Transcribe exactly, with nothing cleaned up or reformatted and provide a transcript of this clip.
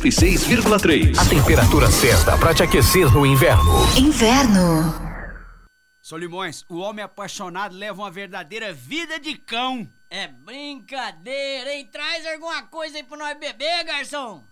cento e seis vírgula três. A temperatura certa para te aquecer no inverno. Inverno. Solimões, o homem apaixonado leva uma verdadeira vida de cão. É brincadeira, hein? Traz alguma coisa aí pra nós beber, garçom.